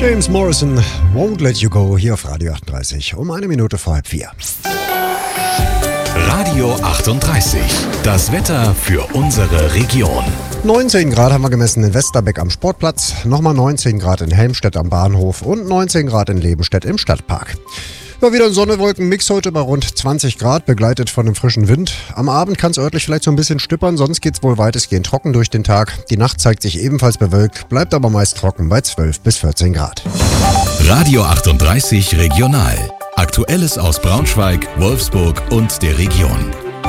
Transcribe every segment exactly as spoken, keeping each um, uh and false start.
James Morrison, Won't Let You Go, hier auf Radio achtunddreißig, um eine Minute vor halb vier. Radio achtunddreißig, das Wetter für unsere Region. neunzehn Grad haben wir gemessen in Westerbeck am Sportplatz, nochmal neunzehn Grad in Helmstedt am Bahnhof und neunzehn Grad in Lebenstedt im Stadtpark. Ja, wieder ein Sonne-Wolken-Mix heute bei rund zwanzig Grad, begleitet von einem frischen Wind. Am Abend kann es örtlich vielleicht so ein bisschen stippern, sonst geht es wohl weitestgehend trocken durch den Tag. Die Nacht zeigt sich ebenfalls bewölkt, bleibt aber meist trocken bei zwölf bis vierzehn Grad. Radio achtunddreißig Regional. Aktuelles aus Braunschweig, Wolfsburg und der Region.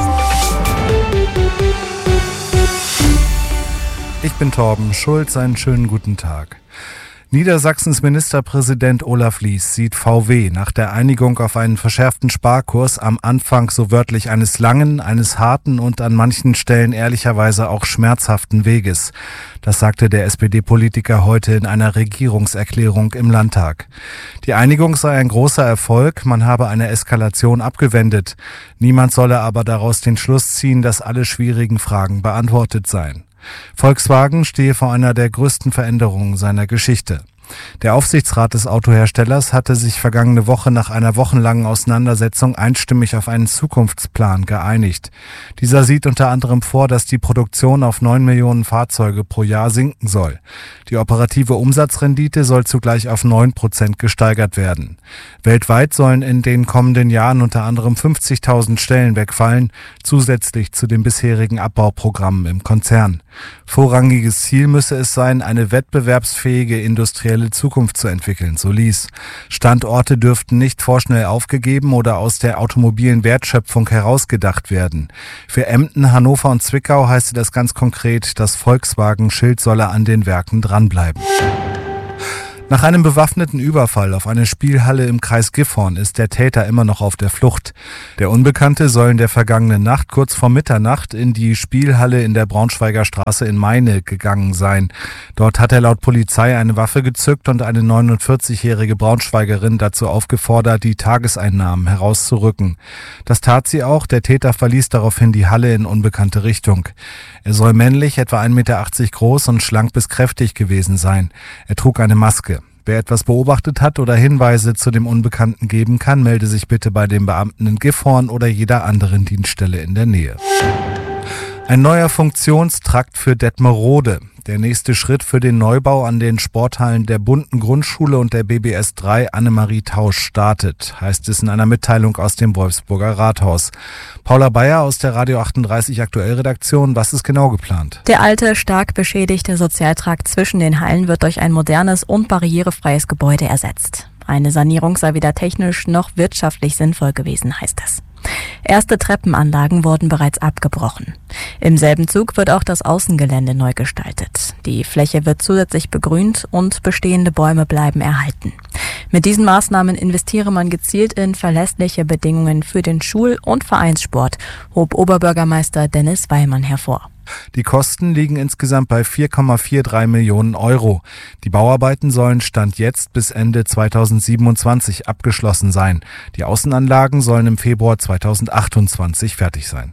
Ich bin Torben Schulz, einen schönen guten Tag. Niedersachsens Ministerpräsident Olaf Lies sieht V W nach der Einigung auf einen verschärften Sparkurs am Anfang so wörtlich eines langen, eines harten und an manchen Stellen ehrlicherweise auch schmerzhaften Weges. Das sagte der S P D-Politiker heute in einer Regierungserklärung im Landtag. Die Einigung sei ein großer Erfolg, man habe eine Eskalation abgewendet. Niemand solle aber daraus den Schluss ziehen, dass alle schwierigen Fragen beantwortet seien. Volkswagen stehe vor einer der größten Veränderungen seiner Geschichte. Der Aufsichtsrat des Autoherstellers hatte sich vergangene Woche nach einer wochenlangen Auseinandersetzung einstimmig auf einen Zukunftsplan geeinigt. Dieser sieht unter anderem vor, dass die Produktion auf neun Millionen Fahrzeuge pro Jahr sinken soll. Die operative Umsatzrendite soll zugleich auf neun Prozent gesteigert werden. Weltweit sollen in den kommenden Jahren unter anderem fünfzigtausend Stellen wegfallen, zusätzlich zu den bisherigen Abbauprogrammen im Konzern. Vorrangiges Ziel müsse es sein, eine wettbewerbsfähige industrielle Zukunft zu entwickeln, so Lies. Standorte dürften nicht vorschnell aufgegeben oder aus der automobilen Wertschöpfung herausgedacht werden. Für Emden, Hannover und Zwickau heißt das ganz konkret, das Volkswagen-Schild solle an den Werken dranbleiben. Nach einem bewaffneten Überfall auf eine Spielhalle im Kreis Gifhorn ist der Täter immer noch auf der Flucht. Der Unbekannte soll in der vergangenen Nacht kurz vor Mitternacht in die Spielhalle in der Braunschweiger Straße in Meine gegangen sein. Dort hat er laut Polizei eine Waffe gezückt und eine neunundvierzigjährige Braunschweigerin dazu aufgefordert, die Tageseinnahmen herauszurücken. Das tat sie auch, der Täter verließ daraufhin die Halle in unbekannte Richtung. Er soll männlich, etwa ein Meter achtzig groß und schlank bis kräftig gewesen sein. Er trug eine Maske. Wer etwas beobachtet hat oder Hinweise zu dem Unbekannten geben kann, melde sich bitte bei den Beamten in Gifhorn oder jeder anderen Dienststelle in der Nähe. Ein neuer Funktionstrakt für Detmerode. Der nächste Schritt für den Neubau an den Sporthallen der Bunten Grundschule und der B B S drei Annemarie Tausch startet, heißt es in einer Mitteilung aus dem Wolfsburger Rathaus. Paula Bayer aus der Radio achtunddreißig Aktuellredaktion, was ist genau geplant? Der alte, stark beschädigte Sozialtrakt zwischen den Hallen wird durch ein modernes und barrierefreies Gebäude ersetzt. Eine Sanierung sei weder technisch noch wirtschaftlich sinnvoll gewesen, heißt es. Erste Treppenanlagen wurden bereits abgebrochen. Im selben Zug wird auch das Außengelände neu gestaltet. Die Fläche wird zusätzlich begrünt und bestehende Bäume bleiben erhalten. Mit diesen Maßnahmen investiere man gezielt in verlässliche Bedingungen für den Schul- und Vereinssport, hob Oberbürgermeister Dennis Weilmann hervor. Die Kosten liegen insgesamt bei vier Komma dreiundvierzig Millionen Euro. Die Bauarbeiten sollen Stand jetzt bis Ende zweitausendsiebenundzwanzig abgeschlossen sein. Die Außenanlagen sollen im Februar zweitausendachtundzwanzig fertig sein.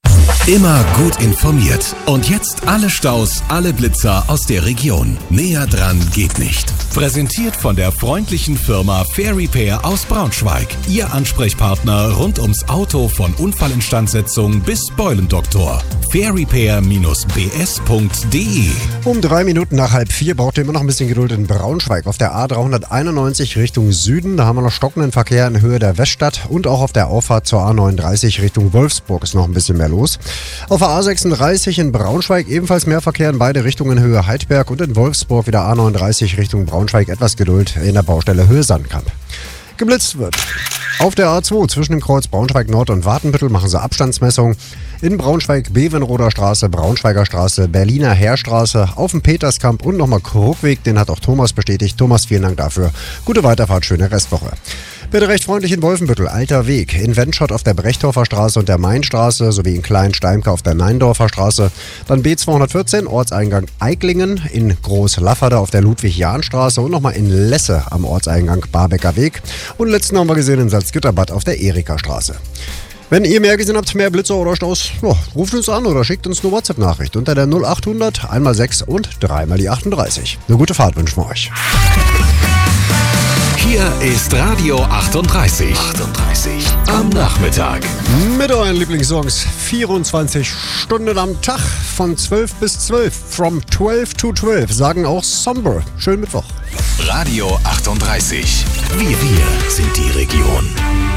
Immer gut informiert. Und jetzt alle Staus, alle Blitzer aus der Region. Näher dran geht nicht. Präsentiert von der freundlichen Firma Fair Repair aus Braunschweig. Ihr Ansprechpartner rund ums Auto von Unfallinstandsetzung bis Beulendoktor. fair repair Bindestrich b s Punkt d e. Um drei Minuten nach halb vier braucht ihr immer noch ein bisschen Geduld in Braunschweig. Auf der A dreihunderteinundneunzig Richtung Süden, da haben wir noch stockenden Verkehr in Höhe der Weststadt. Und auch auf der Auffahrt zur A neununddreißig Richtung Wolfsburg ist noch ein bisschen mehr los. Auf der A sechsunddreißig in Braunschweig ebenfalls mehr Verkehr in beide Richtungen, Höhe Heidberg, und in Wolfsburg wieder A neununddreißig Richtung Braunschweig, etwas Geduld in der Baustelle Höhe Sandkamp. Geblitzt wird. Auf der A zwei zwischen dem Kreuz Braunschweig Nord und Watenbüttel machen sie Abstandsmessung. In Braunschweig Bevenroder Straße, Braunschweiger Straße, Berliner Heerstraße, auf dem Peterskamp und nochmal Krugweg. Den hat auch Thomas bestätigt. Thomas, vielen Dank dafür. Gute Weiterfahrt, schöne Restwoche. Bitte recht freundlich in Wolfenbüttel, Alter Weg. In Wendschott auf der Brechdorfer Straße und der Mainstraße sowie in Klein-Steimke auf der Neindorfer Straße. Dann B zweihundertvierzehn, Ortseingang Eiklingen. In Groß-Lafferde auf der Ludwig-Jahn-Straße und nochmal in Lesse am Ortseingang Barbecker Weg. Und letzten haben wir gesehen in Salzgitterbad auf der Erika-Straße. Wenn ihr mehr gesehen habt, mehr Blitzer oder Staus, ja, ruft uns an oder schickt uns eine WhatsApp-Nachricht unter der null achthundert einmal sechs und dreimal die achtunddreißig. Eine gute Fahrt wünschen wir euch. Hier ist Radio achtunddreißig. achtunddreißig am Nachmittag. Mit euren Lieblingssongs. vierundzwanzig Stunden am Tag von zwölf bis zwölf. From twelve to twelve sagen auch Somber. Schönen Mittwoch. Radio achtunddreißig. Wir, wir sind die Region.